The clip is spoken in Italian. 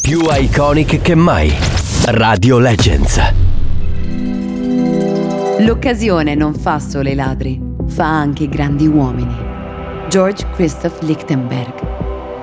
Più iconic che mai. Radio Legends. L'occasione non fa solo i ladri, fa anche i grandi uomini. George Christoph Lichtenberg.